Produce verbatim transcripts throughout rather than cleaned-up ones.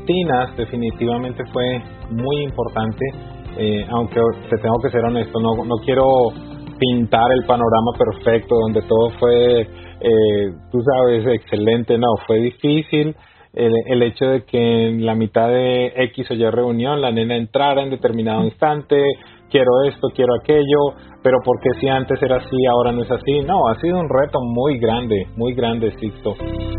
rutinas definitivamente fue muy importante, eh, aunque te tengo que ser honesto, no, no quiero pintar el panorama perfecto donde todo fue, eh, tú sabes, excelente. No, fue difícil el, el hecho de que en la mitad de X o Y reunión la nena entrara en determinado instante, quiero esto, quiero aquello, pero porque si antes era así, ahora no es así. No, ha sido un reto muy grande, muy grande, Sixto.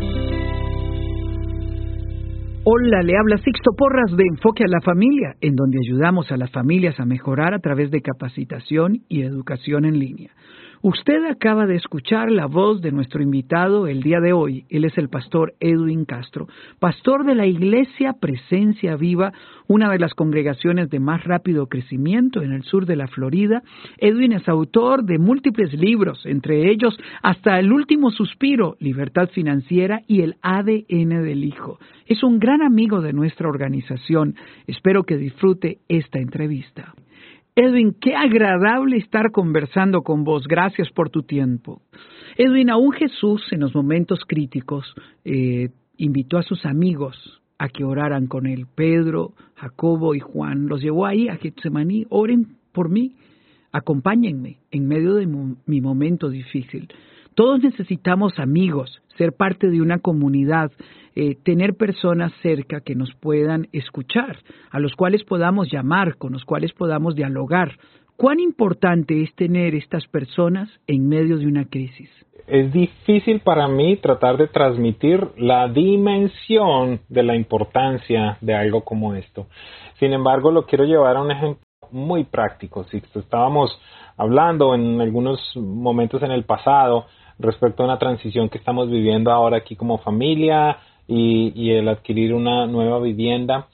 Hola, le habla Sixto Porras de Enfoque a la Familia, en donde ayudamos a las familias a mejorar a través de capacitación y educación en línea. Usted acaba de escuchar la voz de nuestro invitado el día de hoy. Él es el pastor Edwin Castro, pastor de la Iglesia Presencia Viva, una de las congregaciones de más rápido crecimiento en el sur de la Florida. Edwin es autor de múltiples libros, entre ellos Hasta el último suspiro, Libertad Financiera y El A D N del Hijo. Es un gran amigo de nuestra organización. Espero que disfrute esta entrevista. Edwin, qué agradable estar conversando con vos. Gracias por tu tiempo. Edwin, aún Jesús en los momentos críticos eh, invitó a sus amigos a que oraran con él. Pedro, Jacobo y Juan los llevó ahí a Getsemaní. Oren por mí, acompáñenme en medio de mo- mi momento difícil. Todos necesitamos amigos, ser parte de una comunidad, eh, tener personas cerca que nos puedan escuchar, a los cuales podamos llamar, con los cuales podamos dialogar. ¿Cuán importante es tener estas personas en medio de una crisis? Es difícil para mí tratar de transmitir la dimensión de la importancia de algo como esto. Sin embargo, lo quiero llevar a un ejemplo muy práctico, Sixto. Estábamos hablando en algunos momentos en el pasado respecto a una transición que estamos viviendo ahora aquí como familia y, y el adquirir una nueva vivienda.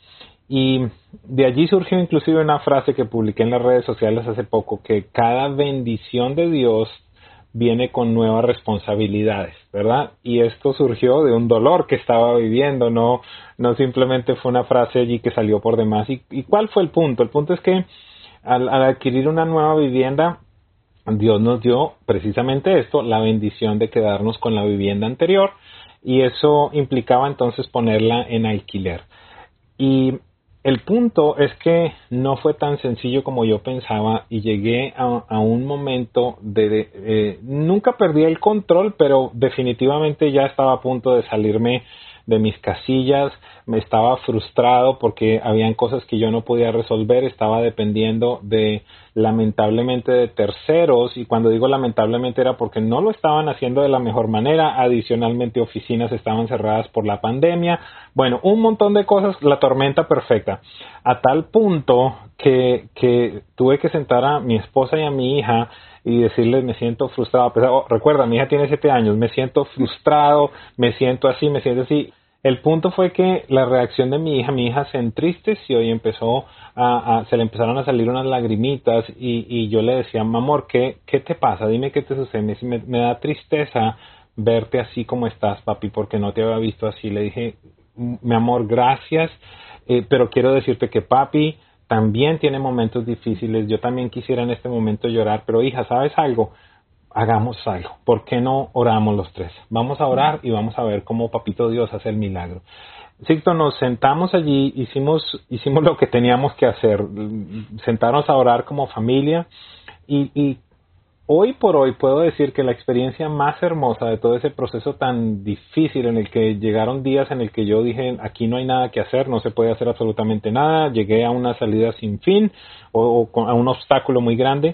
Y de allí surgió inclusive una frase que publiqué en las redes sociales hace poco, que cada bendición de Dios viene con nuevas responsabilidades, ¿verdad? Y esto surgió de un dolor que estaba viviendo, no, no simplemente fue una frase allí que salió por demás. ¿Y, y cuál fue el punto? El punto es que al, al adquirir una nueva vivienda, Dios nos dio precisamente esto, la bendición de quedarnos con la vivienda anterior, y eso implicaba entonces ponerla en alquiler. Y el punto es que no fue tan sencillo como yo pensaba y llegué a, a un momento de... de eh, nunca perdí el control, pero definitivamente ya estaba a punto de salirme de mis casillas. Me estaba frustrado porque habían cosas que yo no podía resolver, estaba dependiendo de, lamentablemente, de terceros, y cuando digo lamentablemente era porque no lo estaban haciendo de la mejor manera. Adicionalmente, oficinas estaban cerradas por la pandemia. Bueno, un montón de cosas, la tormenta perfecta, a tal punto que, que tuve que sentar a mi esposa y a mi hija y decirles, me siento frustrado. Pues, oh, recuerda, mi hija tiene siete años, me siento frustrado, me siento así, me siento así. El punto fue que la reacción de mi hija, mi hija se entristeció y empezó a, a se le empezaron a salir unas lagrimitas, y, y yo le decía, mi amor, ¿qué, ¿qué te pasa? Dime qué te sucede. Me, me, me da tristeza verte así como estás, papi, porque no te había visto así. Le dije, mi amor, gracias, eh, pero quiero decirte que papi también tiene momentos difíciles. Yo también quisiera en este momento llorar, pero hija, ¿sabes algo? Hagamos algo. ¿Por qué no oramos los tres? Vamos a orar y vamos a ver cómo Papito Dios hace el milagro. Sixto, nos sentamos allí, hicimos, hicimos lo que teníamos que hacer, sentarnos a orar como familia, y, y hoy por hoy puedo decir que la experiencia más hermosa de todo ese proceso tan difícil, en el que llegaron días en el que yo dije, aquí no hay nada que hacer, no se puede hacer absolutamente nada, llegué a una salida sin fin o, o a un obstáculo muy grande.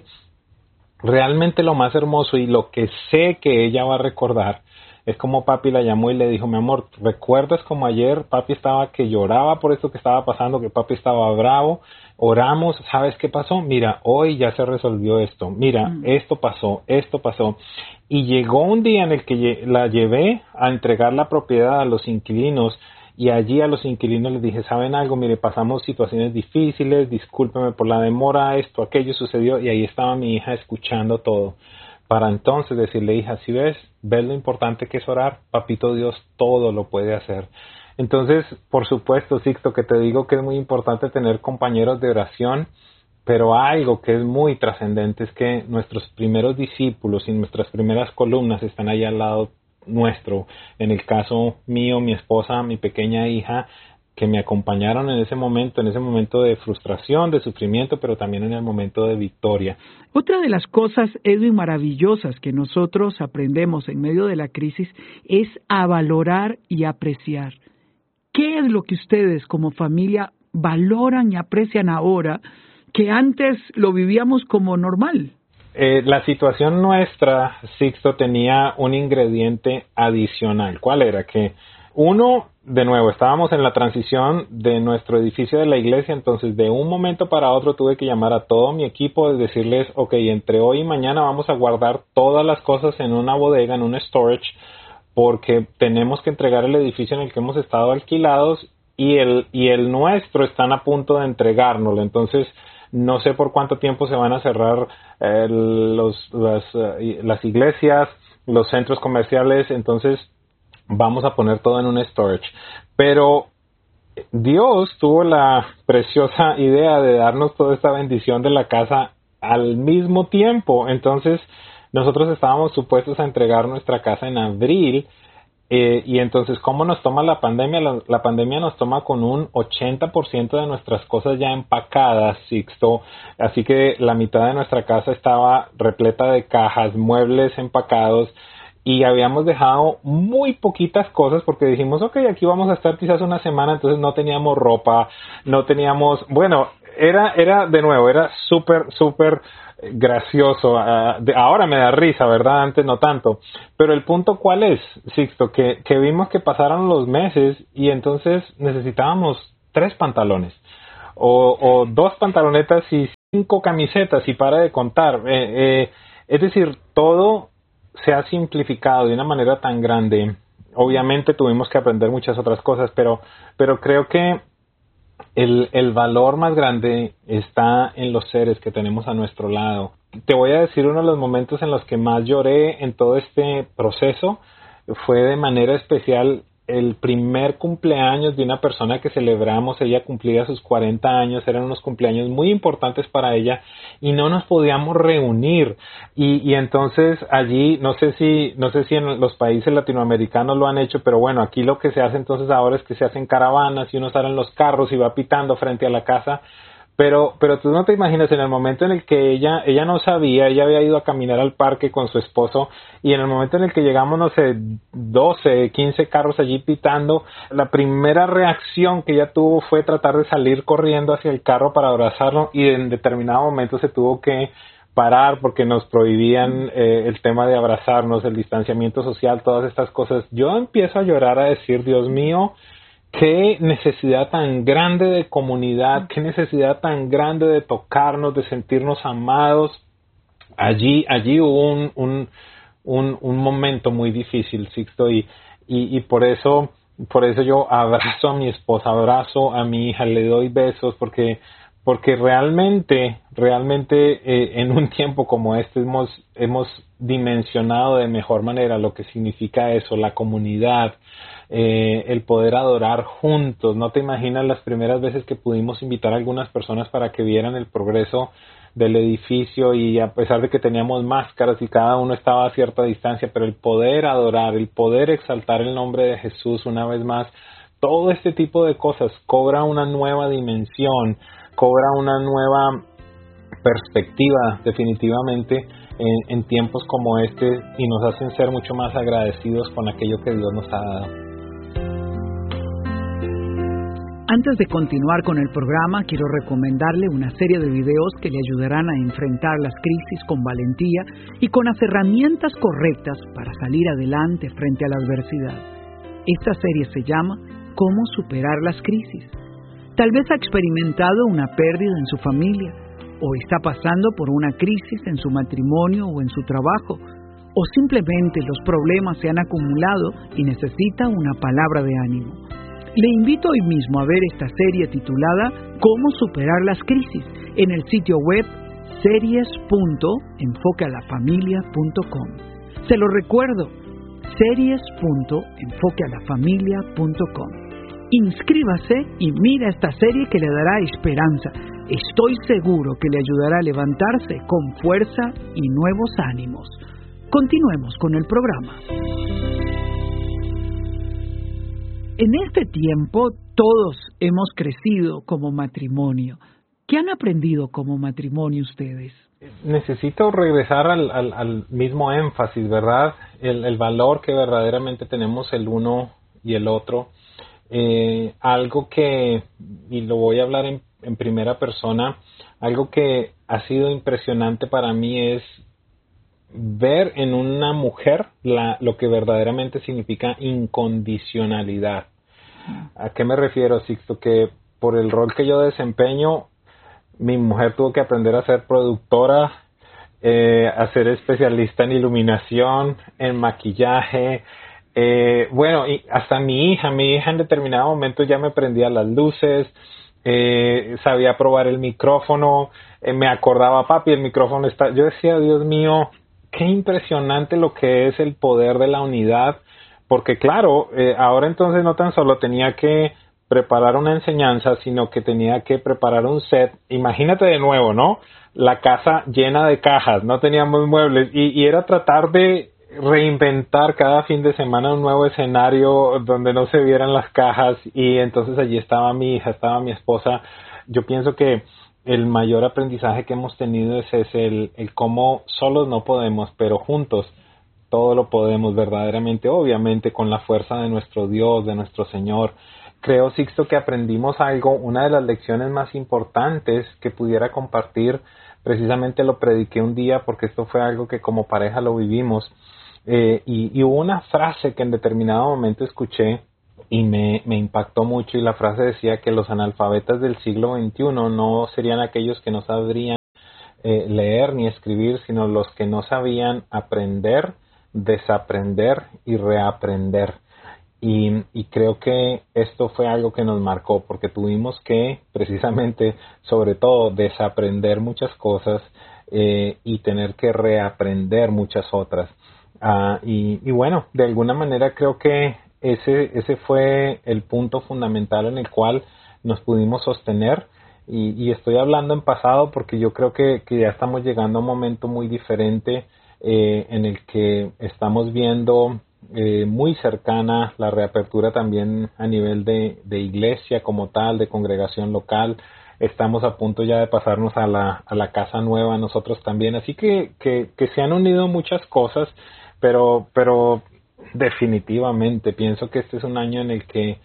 Realmente lo más hermoso y lo que sé que ella va a recordar es como papi la llamó y le dijo, mi amor, ¿recuerdas como ayer papi estaba que lloraba por esto que estaba pasando, que papi estaba bravo? Oramos, ¿sabes qué pasó? Mira, hoy ya se resolvió esto, mira, mm. esto pasó, esto pasó. Y llegó un día en el que la llevé a entregar la propiedad a los inquilinos, y allí a los inquilinos les dije, ¿saben algo? Mire, pasamos situaciones difíciles, discúlpeme por la demora, esto, aquello sucedió, y ahí estaba mi hija escuchando todo. Para entonces decirle, hija, si ves, ves lo importante que es orar, Papito Dios todo lo puede hacer. Entonces, por supuesto, Sixto, que te digo que es muy importante tener compañeros de oración, pero algo que es muy trascendente es que nuestros primeros discípulos y nuestras primeras columnas están ahí al lado nuestro. En el caso mío, mi esposa, mi pequeña hija, que me acompañaron en ese momento, en ese momento de frustración, de sufrimiento, pero también en el momento de victoria. Otra de las cosas, Edwin, maravillosas que nosotros aprendemos en medio de la crisis es a valorar y apreciar. ¿Qué es lo que ustedes como familia valoran y aprecian ahora que antes lo vivíamos como normal? Eh, la situación nuestra, Sixto, tenía un ingrediente adicional. ¿Cuál era? Que uno, de nuevo, estábamos en la transición de nuestro edificio de la iglesia, entonces de un momento para otro tuve que llamar a todo mi equipo y decirles, ok, entre hoy y mañana vamos a guardar todas las cosas en una bodega, en un storage, porque tenemos que entregar el edificio en el que hemos estado alquilados y el, y el nuestro están a punto de entregárnoslo. Entonces, no sé por cuánto tiempo se van a cerrar eh, los, las, uh, las iglesias, los centros comerciales, entonces vamos a poner todo en un storage. Pero Dios tuvo la preciosa idea de darnos toda esta bendición de la casa al mismo tiempo. Entonces, nosotros estábamos supuestos a entregar nuestra casa en abril. Eh, y entonces, ¿cómo nos toma la pandemia? La, la pandemia nos toma con un ochenta por ciento de nuestras cosas ya empacadas, Sixto. Así que la mitad de nuestra casa estaba repleta de cajas, muebles empacados. Y habíamos dejado muy poquitas cosas porque dijimos, ok, aquí vamos a estar quizás una semana, entonces no teníamos ropa, no teníamos, bueno, era, era de nuevo, era súper, súper gracioso. Uh, de, ahora me da risa, ¿verdad? Antes no tanto. Pero el punto, ¿cuál es, Sixto? Que, que vimos que pasaron los meses y entonces necesitábamos tres pantalones o, o dos pantalonetas y cinco camisetas y para de contar. Eh, eh, es decir, todo se ha simplificado de una manera tan grande. Obviamente tuvimos que aprender muchas otras cosas, pero, pero creo que el, el valor más grande está en los seres que tenemos a nuestro lado. Te voy a decir uno de los momentos en los que más lloré en todo este proceso fue de manera especial el primer cumpleaños de una persona que celebramos. Ella cumplía sus cuarenta años, eran unos cumpleaños muy importantes para ella y no nos podíamos reunir y, y entonces allí, no sé si no sé si en los países latinoamericanos lo han hecho, pero bueno, aquí lo que se hace entonces ahora es que se hacen caravanas y uno sale en los carros y va pitando frente a la casa. Pero, pero tú no te imaginas en el momento en el que ella, ella no sabía, ella había ido a caminar al parque con su esposo y en el momento en el que llegamos, no sé, doce, quince carros allí pitando, la primera reacción que ella tuvo fue tratar de salir corriendo hacia el carro para abrazarlo y en determinado momento se tuvo que parar porque nos prohibían eh, el tema de abrazarnos, el distanciamiento social, todas estas cosas. Yo empiezo a llorar, a decir, Dios mío, qué necesidad tan grande de comunidad, qué necesidad tan grande de tocarnos, de sentirnos amados. Allí, allí hubo un, un, un, un momento muy difícil, Sixto, y, y, y por eso, por eso yo abrazo a mi esposa, abrazo a mi hija, le doy besos, porque, porque realmente, realmente eh, en un tiempo como este hemos, hemos dimensionado de mejor manera lo que significa eso, la comunidad. Eh, el poder adorar juntos. No te imaginas las primeras veces que pudimos invitar a algunas personas para que vieran el progreso del edificio y a pesar de que teníamos máscaras y cada uno estaba a cierta distancia, pero el poder adorar, el poder exaltar el nombre de Jesús una vez más, todo este tipo de cosas cobra una nueva dimensión, cobra una nueva perspectiva definitivamente en, en tiempos como este y nos hacen ser mucho más agradecidos con aquello que Dios nos ha dado. Antes de continuar con el programa, quiero recomendarle una serie de videos que le ayudarán a enfrentar las crisis con valentía y con las herramientas correctas para salir adelante frente a la adversidad. Esta serie se llama ¿Cómo superar las crisis? Tal vez ha experimentado una pérdida en su familia, o está pasando por una crisis en su matrimonio o en su trabajo, o simplemente los problemas se han acumulado y necesita una palabra de ánimo. Le invito hoy mismo a ver esta serie titulada ¿Cómo superar las crisis? En el sitio web series punto enfoque a la familia punto com. Se lo recuerdo, series punto enfoque a la familia punto com. Inscríbase y mira esta serie que le dará esperanza. Estoy seguro que le ayudará a levantarse con fuerza y nuevos ánimos. Continuemos con el programa. En este tiempo Todos hemos crecido como matrimonio. ¿Qué han aprendido como matrimonio ustedes? Necesito regresar al, al, al mismo énfasis, ¿verdad? El, el valor que verdaderamente tenemos el uno y el otro. Eh, algo que, y lo voy a hablar en, en primera persona, algo que ha sido impresionante para mí es ver en una mujer la, lo que verdaderamente significa incondicionalidad. ¿A qué me refiero, Sixto? Que por el rol que yo desempeño, mi mujer tuvo que aprender a ser productora, eh, a ser especialista en iluminación, en maquillaje. Eh, bueno, y hasta mi hija, mi hija en determinado momento ya me prendía las luces, eh, sabía probar el micrófono, eh, me acordaba, papi, el micrófono está... Yo decía, Dios mío, qué impresionante lo que es el poder de la unidad, porque claro, eh, ahora entonces no tan solo tenía que preparar una enseñanza, sino que tenía que preparar un set. Imagínate de nuevo, ¿no? La casa llena de cajas, no teníamos muebles, y, y era tratar de reinventar cada fin de semana un nuevo escenario donde no se vieran las cajas, y entonces allí estaba mi hija, estaba mi esposa. Yo pienso que el mayor aprendizaje que hemos tenido es ese, el, el cómo solos no podemos, pero juntos todo lo podemos verdaderamente, obviamente con la fuerza de nuestro Dios, de nuestro Señor. Creo, Sixto, que aprendimos algo, una de las lecciones más importantes que pudiera compartir, precisamente lo prediqué un día porque esto fue algo que como pareja lo vivimos. Eh, y, y hubo una frase que en determinado momento escuché y me, me impactó mucho, y la frase decía que los analfabetas del siglo veintiuno no serían aquellos que no sabrían eh, leer ni escribir, sino los que no sabían aprender, desaprender y reaprender. Y, y creo que esto fue algo que nos marcó, porque tuvimos que precisamente, sobre todo, desaprender muchas cosas eh, y tener que reaprender muchas otras. Uh, y, y bueno, de alguna manera creo que ese, ese fue el punto fundamental en el cual nos pudimos sostener. Y, y estoy hablando en pasado porque yo creo que, que ya estamos llegando a un momento muy diferente eh, en el que estamos viendo eh, muy cercana la reapertura también a nivel de, de iglesia como tal, de congregación local. Estamos a punto ya de pasarnos a la, a la casa nueva nosotros también. Así que, que, que se han unido muchas cosas, pero, pero definitivamente pienso que este es un año en el que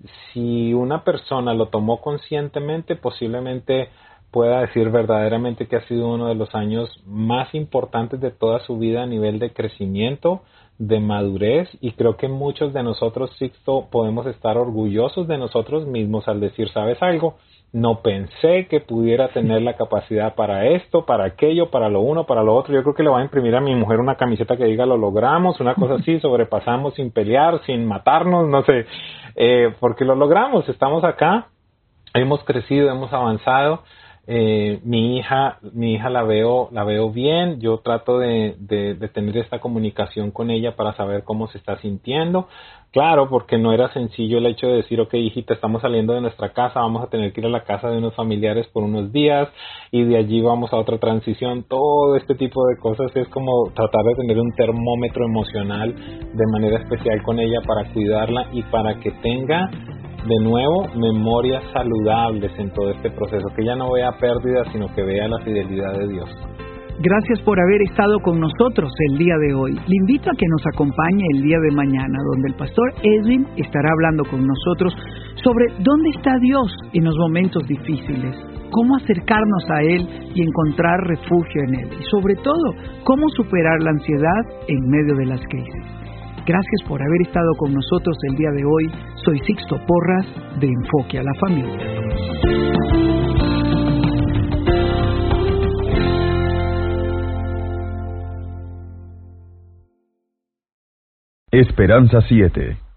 si una persona lo tomó conscientemente, posiblemente pueda decir verdaderamente que ha sido uno de los años más importantes de toda su vida a nivel de crecimiento, de madurez, y creo que muchos de nosotros, Sixto, podemos estar orgullosos de nosotros mismos al decir, ¿sabes algo? No pensé que pudiera tener la capacidad para esto, para aquello, para lo uno, para lo otro. Yo creo que le voy a imprimir a mi mujer una camiseta que diga lo logramos, una cosa así, sobrepasamos sin pelear, sin matarnos, no sé, eh, porque lo logramos, estamos acá, hemos crecido, hemos avanzado. Eh, mi hija, mi hija la veo, la veo bien. Yo trato de, de, de tener esta comunicación con ella para saber cómo se está sintiendo. Claro, porque no era sencillo el hecho de decir, ok, hijita, estamos saliendo de nuestra casa, vamos a tener que ir a la casa de unos familiares por unos días y de allí vamos a otra transición. Todo este tipo de cosas es como tratar de tener un termómetro emocional de manera especial con ella para cuidarla y para que tenga de nuevo memorias saludables en todo este proceso, que ella no vea pérdidas, sino que vea la fidelidad de Dios. Gracias por haber estado con nosotros el día de hoy. Le invito a que nos acompañe el día de mañana, donde el pastor Edwin estará hablando con nosotros sobre dónde está Dios en los momentos difíciles, cómo acercarnos a Él y encontrar refugio en Él, y sobre todo, cómo superar la ansiedad en medio de las crisis. Gracias por haber estado con nosotros el día de hoy. Soy Sixto Porras de Enfoque a la Familia. Esperanza siete.